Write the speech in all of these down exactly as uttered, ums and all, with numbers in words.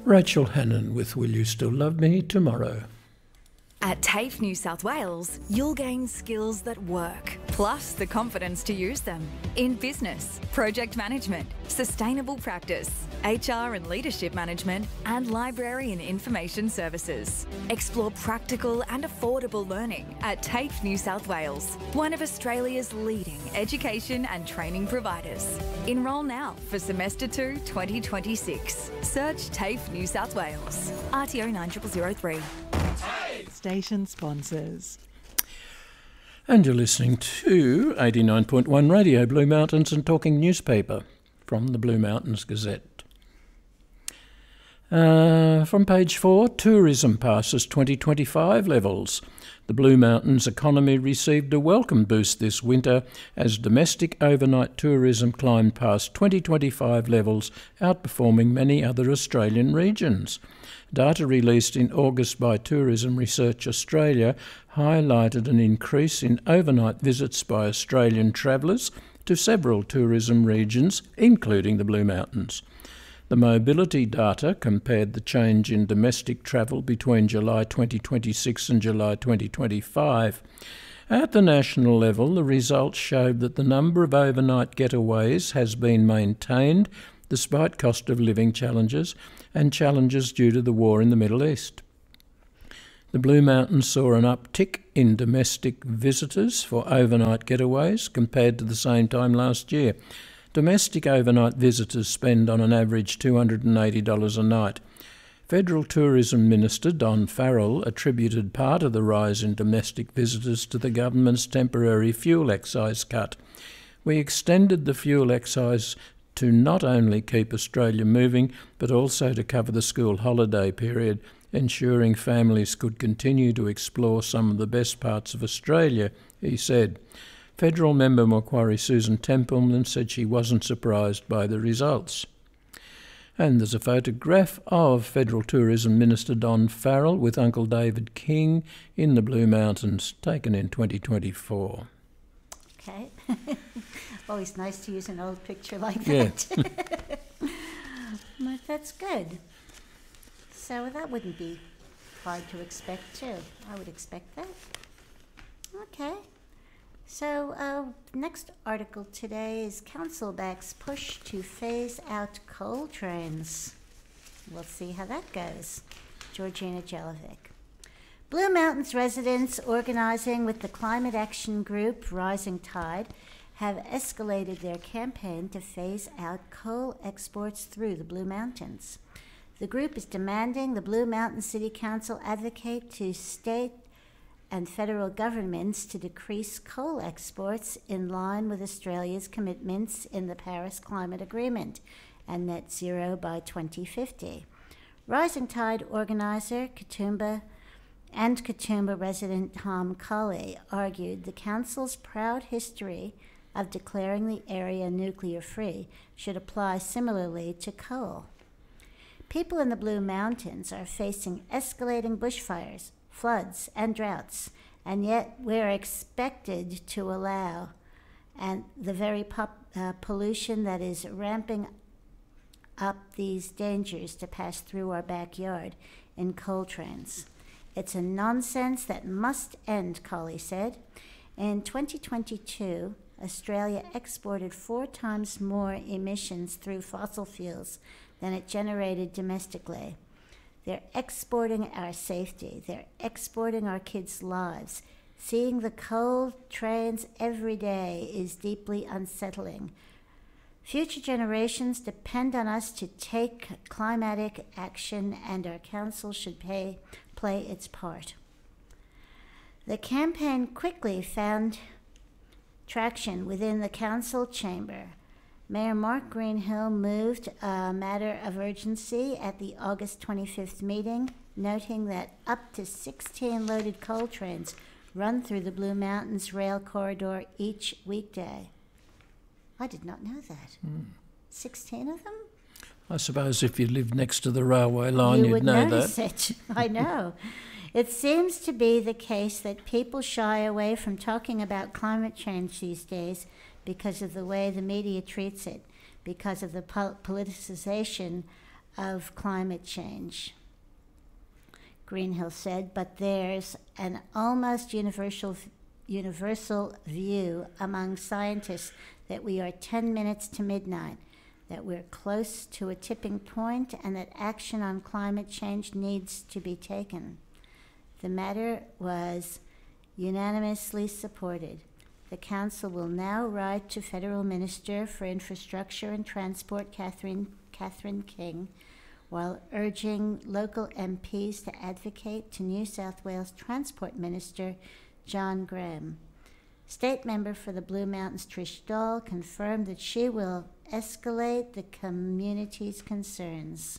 Rachel Hannon with Will You Still Love Me Tomorrow? At TAFE New South Wales, you'll gain skills that work, plus the confidence to use them in business, project management, sustainable practice, H R and leadership management, and library and information services. Explore practical and affordable learning at TAFE New South Wales, one of Australia's leading education and training providers. Enrol now for semester two twenty twenty-six. Search TAFE New South Wales. R T O nine zero zero zero three. Station sponsors. And you're listening to eighty-nine point one Radio Blue Mountains and Talking Newspaper from the Blue Mountains Gazette. Uh, from page four, tourism passes twenty twenty-five levels. The Blue Mountains economy received a welcome boost this winter as domestic overnight tourism climbed past twenty twenty-five levels, outperforming many other Australian regions. Data released in August by Tourism Research Australia highlighted an increase in overnight visits by Australian travellers to several tourism regions, including the Blue Mountains. The mobility data compared the change in domestic travel between July twenty twenty-six and July twenty twenty-five. At the national level, the results showed that the number of overnight getaways has been maintained despite cost of living challenges and challenges due to the war in the Middle East. The Blue Mountains saw an uptick in domestic visitors for overnight getaways compared to the same time last year. Domestic overnight visitors spend on an average two hundred eighty dollars a night. Federal Tourism Minister Don Farrell attributed part of the rise in domestic visitors to the government's temporary fuel excise cut. We extended the fuel excise to not only keep Australia moving, but also to cover the school holiday period, ensuring families could continue to explore some of the best parts of Australia, he said. Federal member Macquarie Susan Templeman said she wasn't surprised by the results. And there's a photograph of Federal Tourism Minister Don Farrell with Uncle David King in the Blue Mountains, taken in twenty twenty-four. Okay. Always nice to use an old picture like that. Yeah. But that's good. So that wouldn't be hard to expect too. I would expect that. Okay. So uh, next article today is Council backs push to phase out coal trains. We'll see how that goes. Georgina Jelovic. Blue Mountains residents organising with the climate action group Rising Tide have escalated their campaign to phase out coal exports through the Blue Mountains. The group is demanding the Blue Mountain City Council advocate to state and federal governments to decrease coal exports in line with Australia's commitments in the Paris Climate Agreement and net zero by twenty fifty. Rising Tide organiser Katoomba and Katoomba resident Tom Colley argued the council's proud history of declaring the area nuclear-free should apply similarly to coal. People in the Blue Mountains are facing escalating bushfires, floods, and droughts, and yet we're expected to allow and the very pop, uh, pollution that is ramping up these dangers to pass through our backyard in coal trains. It's a nonsense that must end, Colley said. In twenty twenty-two, Australia exported four times more emissions through fossil fuels than it generated domestically. They're exporting our safety. They're exporting our kids' lives. Seeing the coal trains every day is deeply unsettling. Future generations depend on us to take climatic action, and our council should pay, play its part. The campaign quickly found traction within the council chamber. Mayor Mark Greenhill moved a matter of urgency at the August twenty-fifth meeting, noting that up to sixteen loaded coal trains run through the Blue Mountains rail corridor each weekday. I did not know that. Mm. sixteen of them? I suppose if you lived next to the railway line, you you'd would know notice that. It. I know. It seems to be the case that people shy away from talking about climate change these days because of the way the media treats it, because of the pol- politicization of climate change, Greenhill said, but there's an almost universal universal view among scientists that we are ten minutes to midnight, that we're close to a tipping point, and that action on climate change needs to be taken. The matter was unanimously supported. The Council will now write to Federal Minister for Infrastructure and Transport, Catherine, Catherine King, while urging local M Ps to advocate to New South Wales Transport Minister John Graham. State member for the Blue Mountains Trish Dahl confirmed that she will escalate the community's concerns.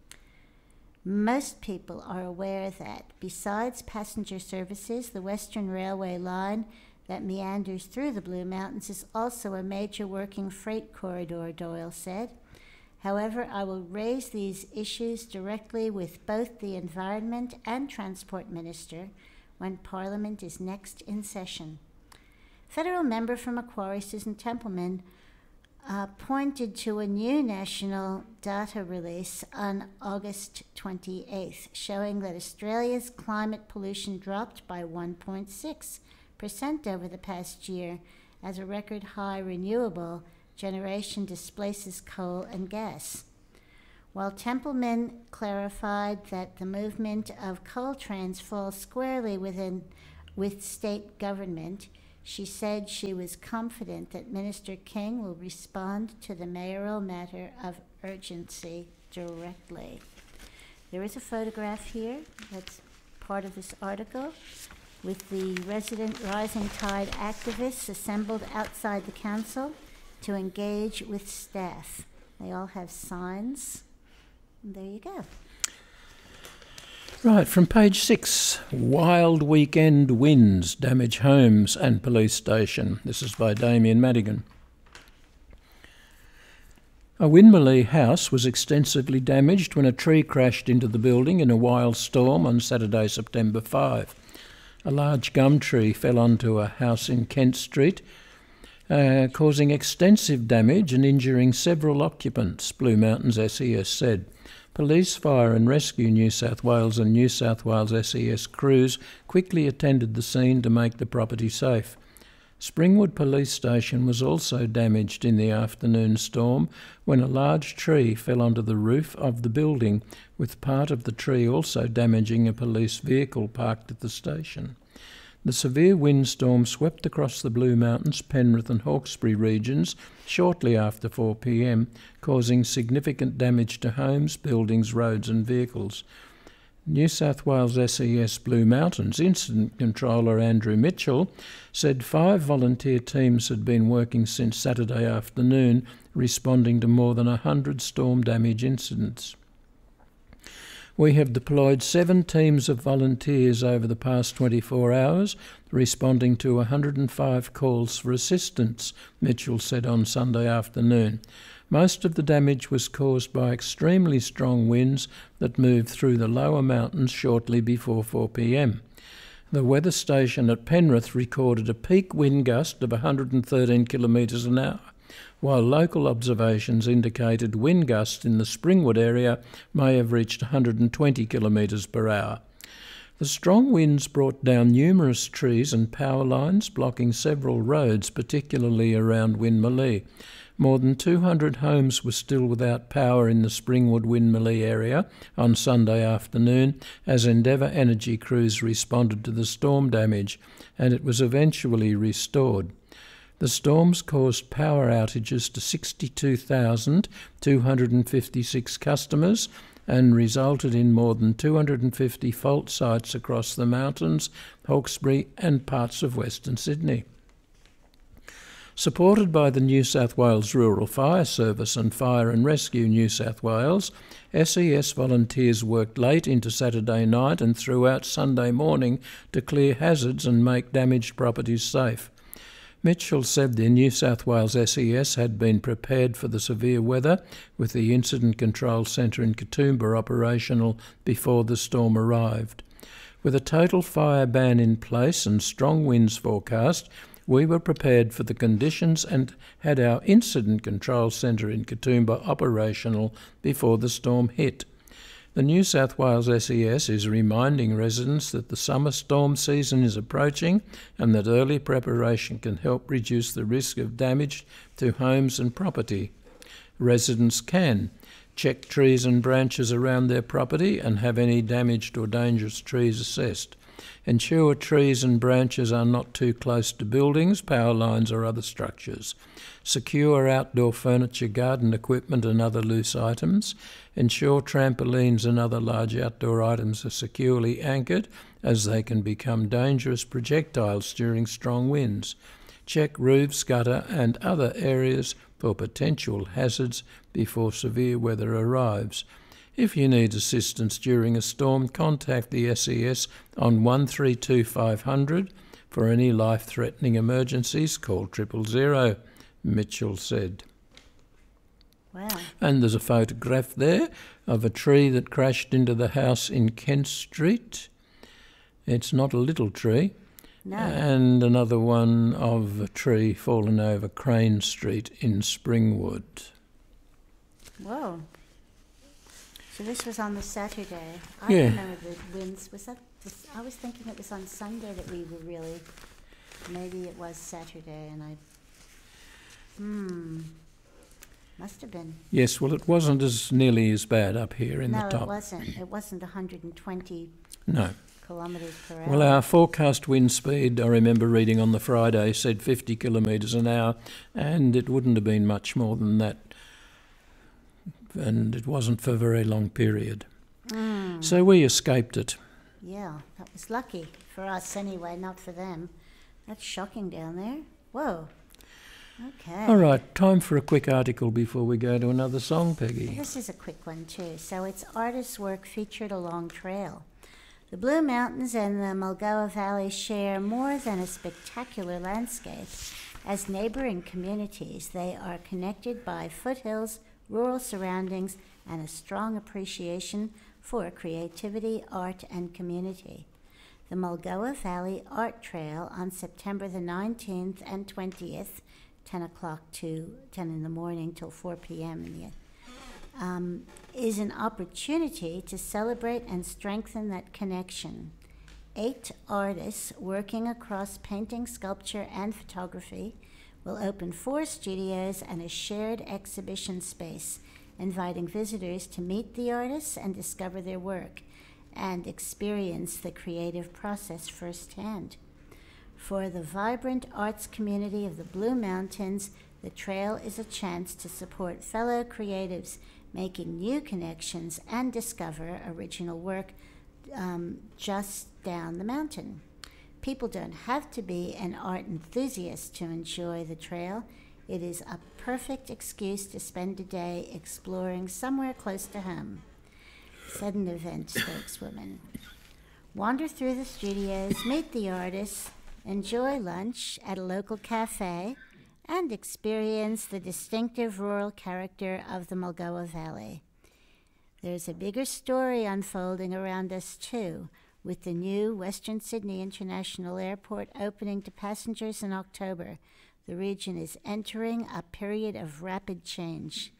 Most people are aware that, besides passenger services, the Western Railway line that meanders through the Blue Mountains is also a major working freight corridor, Doyle said. However, I will raise these issues directly with both the Environment and Transport Minister when Parliament is next in session. Federal member for Macquarie, Susan Templeman, uh, pointed to a new national data release on August twenty-eighth, showing that Australia's climate pollution dropped by one point six percent over the past year as a record high renewable generation displaces coal and gas. While Templeman clarified that the movement of coal trains falls squarely within with state government, she said she was confident that Minister King will respond to the mayoral matter of urgency directly. There is a photograph here that's part of this article with the resident Rising Tide activists assembled outside the council to engage with staff. They all have signs. And there you go. Right, from page six, wild weekend winds damage homes and police station. This is by Damien Madigan. A Winmalee house was extensively damaged when a tree crashed into the building in a wild storm on Saturday, September fifth. A large gum tree fell onto a house in Kent Street, uh, causing extensive damage and injuring several occupants, Blue Mountains S E S said. Police, Fire and Rescue New South Wales and New South Wales S E S crews quickly attended the scene to make the property safe. Springwood Police Station was also damaged in the afternoon storm when a large tree fell onto the roof of the building, with part of the tree also damaging a police vehicle parked at the station. The severe windstorm swept across the Blue Mountains, Penrith and Hawkesbury regions shortly after four p m, causing significant damage to homes, buildings, roads and vehicles. New South Wales S E S Blue Mountains Incident Controller Andrew Mitchell said five volunteer teams had been working since Saturday afternoon, responding to more than one hundred storm damage incidents. We have deployed seven teams of volunteers over the past twenty-four hours, responding to one hundred five calls for assistance, Mitchell said on Sunday afternoon. Most of the damage was caused by extremely strong winds that moved through the lower mountains shortly before four p m. The weather station at Penrith recorded a peak wind gust of one hundred thirteen kilometres an hour, while local observations indicated wind gusts in the Springwood area may have reached one hundred twenty kilometres per hour. The strong winds brought down numerous trees and power lines, blocking several roads, particularly around Winmalee. More than two hundred homes were still without power in the Springwood-Winmalee area on Sunday afternoon as Endeavour Energy crews responded to the storm damage, and it was eventually restored. The storms caused power outages to sixty-two thousand two hundred fifty-six customers and resulted in more than two hundred fifty fault sites across the mountains, Hawkesbury and parts of Western Sydney. Supported by the New South Wales Rural Fire Service and Fire and Rescue New South Wales, S E S volunteers worked late into Saturday night and throughout Sunday morning to clear hazards and make damaged properties safe. Mitchell said the New South Wales S E S had been prepared for the severe weather, with the Incident Control Centre in Katoomba operational before the storm arrived. With a total fire ban in place and strong winds forecast, We were prepared for the conditions and had our incident control centre in Katoomba operational before the storm hit. The New South Wales S E S is reminding residents that the summer storm season is approaching and that early preparation can help reduce the risk of damage to homes and property. Residents can check trees and branches around their property and have any damaged or dangerous trees assessed. Ensure trees and branches are not too close to buildings, power lines or other structures. Secure outdoor furniture, garden equipment and other loose items. Ensure trampolines and other large outdoor items are securely anchored, as they can become dangerous projectiles during strong winds. Check roofs, gutter and other areas for potential hazards before severe weather arrives. If you need assistance during a storm, contact the S E S on one three two five hundred. For any life-threatening emergencies, call triple zero, Mitchell said. Wow. And there's a photograph there of a tree that crashed into the house in Kent Street. It's not a little tree. No. And another one of a tree fallen over Crane Street in Springwood. Whoa. So this was on the Saturday. I Yeah. remember the winds. Was that? This, I was thinking it was on Sunday that we were really. Maybe it was Saturday, and I. Hmm. Must have been. Yes, well, it wasn't as nearly as bad up here in no, the top. it wasn't. It wasn't one hundred twenty No. kilometres per hour. Well, our forecast wind speed, I remember reading on the Friday, said fifty kilometres an hour, and it wouldn't have been much more than that. And it wasn't for a very long period. Mm. So we escaped it. Yeah, that was lucky for us anyway, not for them. That's shocking down there. Whoa. Okay. All right, time for a quick article before we go to another song, Peggy. This is a quick one too. So it's artists' work featured along trail. The Blue Mountains and the Mulgoa Valley share more than a spectacular landscape. As neighboring communities, they are connected by foothills, rural surroundings, and a strong appreciation for creativity, art, and community. The Mulgoa Valley Art Trail on September the nineteenth and twentieth, ten o'clock to ten in the morning till four p.m. in the, um, is an opportunity to celebrate and strengthen that connection. Eight artists working across painting, sculpture, and photography will open four studios and a shared exhibition space, inviting visitors to meet the artists and discover their work and experience the creative process firsthand. For the vibrant arts community of the Blue Mountains, the trail is a chance to support fellow creatives making new connections and discover original work um, just down the mountain. People don't have to be an art enthusiast to enjoy the trail. It is a perfect excuse to spend a day exploring somewhere close to home, said an event spokeswoman. Wander through the studios, meet the artists, enjoy lunch at a local cafe, and experience the distinctive rural character of the Mulgoa Valley. There's a bigger story unfolding around us too, with the new Western Sydney International Airport opening to passengers in October. The region is entering a period of rapid change.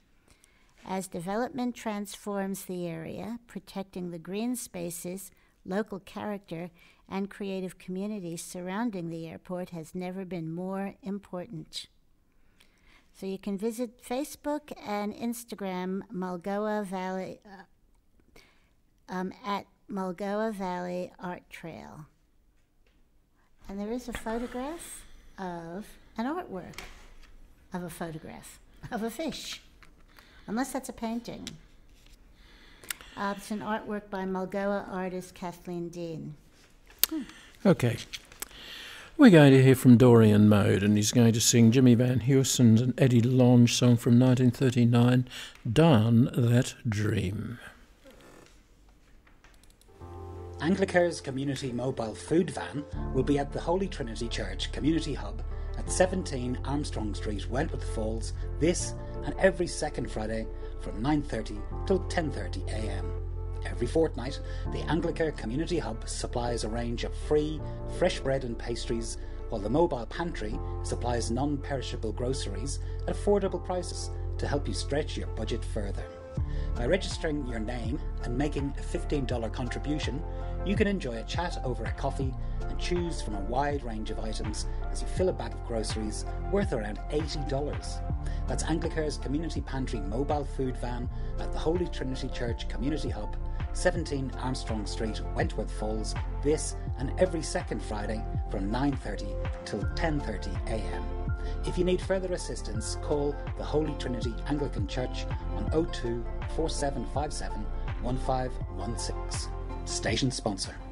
As development transforms the area, protecting the green spaces, local character, and creative communities surrounding the airport has never been more important. So you can visit Facebook and Instagram Mulgoa Valley uh, um, at Mulgoa Valley Art Trail. And there is a photograph of an artwork of a photograph of a fish, unless that's a painting. Uh, it's an artwork by Mulgoa artist Kathleen Dean. Hmm. Okay. We're going to hear from Dorian Mode, and he's going to sing Jimmy Van Heusen's and Eddie Lange song from nineteen thirty-nine, Darn That Dream. Anglicare's community mobile food van will be at the Holy Trinity Church Community Hub at seventeen Armstrong Street, Wentworth Falls, this and every second Friday from nine thirty till ten thirty a m. Every fortnight, the Anglicare Community Hub supplies a range of free, fresh bread and pastries, while the mobile pantry supplies non-perishable groceries at affordable prices to help you stretch your budget further. By registering your name and making a fifteen dollars contribution, you can enjoy a chat over a coffee and choose from a wide range of items as you fill a bag of groceries worth around eighty dollars. That's Anglicare's Community Pantry mobile food van at the Holy Trinity Church Community Hub, seventeen Armstrong Street, Wentworth Falls, this and every second Friday from nine thirty till ten thirty a m. If you need further assistance, call the Holy Trinity Anglican Church on oh two, four seven five seven, one five one six. Station sponsor.